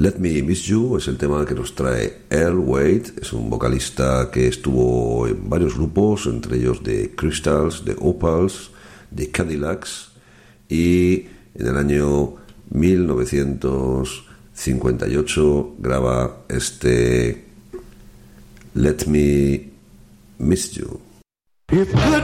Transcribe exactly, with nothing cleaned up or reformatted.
Let Me Miss You es el tema que nos trae Earl Wade. Es un vocalista que estuvo en varios grupos, entre ellos The Crystals, The Opals, The Cadillacs, y en el año mil novecientos cincuenta y ocho graba este Let Me Miss You.